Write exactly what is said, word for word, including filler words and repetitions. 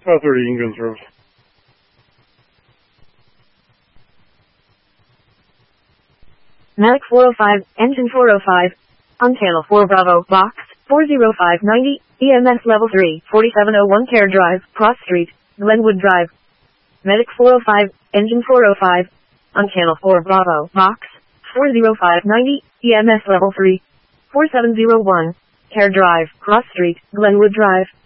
twelve thirty in-gun service. Medic four oh five, engine four oh five. On channel four Bravo, box, four oh five ninety, E M S level three, forty-seven oh one Care Drive, Cross Street, Glenwood Drive. Medic four oh five, engine four oh five. On channel four Bravo, box, four oh five ninety, E M S level three, four seven oh one, Care Drive, Cross Street, Glenwood Drive.